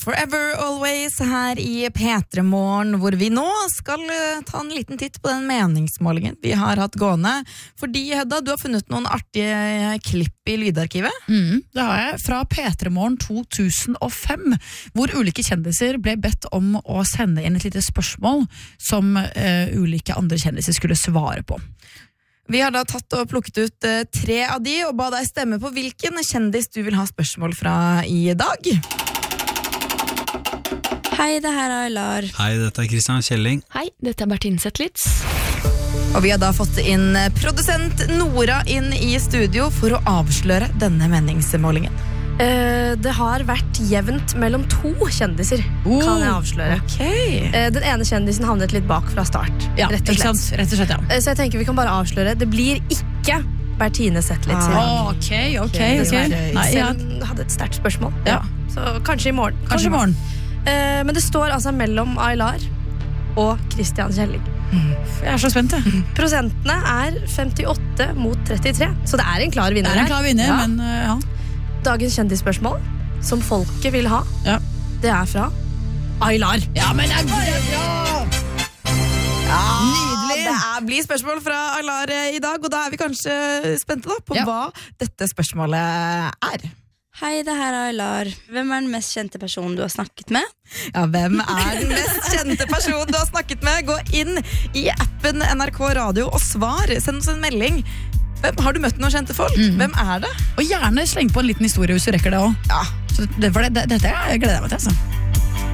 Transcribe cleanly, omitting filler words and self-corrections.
Forever Always her i P3 Morgen, hvor vi nå skal ta en liten titt på den meningsmålingen vi har hatt gående. Fordi, Hedda, du har funnet noen artige klipp i lydarkivet. Det har jeg, fra P3 Morgen 2005, hvor ulike kjendiser ble bedt om å sende inn et lite spørsmål som ulike andre kjendiser skulle svare på. Vi har da tatt og plukket ut 3 av de, og ba deg stemme på hvilken kjendis du vil ha spørsmål fra i dag. Hei, det her er Aylar. Hei, dette er Christian Kjelling. Hei, dette er Bertine Zetlitz. Og vi har da fått inn produsent Nora inn i studio for å avsløre denne meningsmålingen. Det har vært jevnt mellom 2 kjendiser, kan jeg avsløre. Okay. Den ene kjendisen havnet litt bak fra start, rett og slett. Rett og slett, ja. Så jeg tenker vi kan bare avsløre. Det blir ikke Bertine Zetlitz. Ok. Nei, hun hadde et sterkt spørsmål. Ja. Så kanskje i morgen. Kanskje i morgen. Men det står altså mellom Aylar og Christian Kjelling. Jeg er så spent, jeg. Prosentene er 58 mot 33, så det er en klar vinner her. Det er en klar vinner, men ja. Dagens kjendisspørsmål, som folket vil ha, det er fra Aylar. Ja, men det er bra! Nydelig! Det blir spørsmål fra Aylar i dag, og da er vi kanskje spente da på hva dette spørsmålet er. Hei, det her er Aylar. Hvem er den mest kjente personen du har snakket med? Ja, hvem er den mest kjente personen du har snakket med? Gå inn i appen NRK Radio og svar. Send oss en melding. Har du møtt noen kjente folk? Hvem er det? Og gjerne sleng på en liten historie hvis du rekker det også. Ja. Så dette gleder jeg meg til, altså.